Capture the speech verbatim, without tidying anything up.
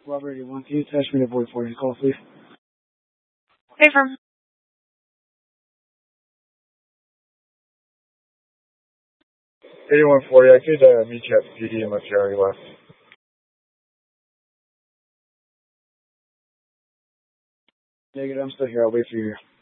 Robert eighty-one, can you attach me to void for your call, please? Hey, firm. eighty-one forty, I could uh, meet you at the P D unless you already left. Negative, I'm still here. I'll wait for you.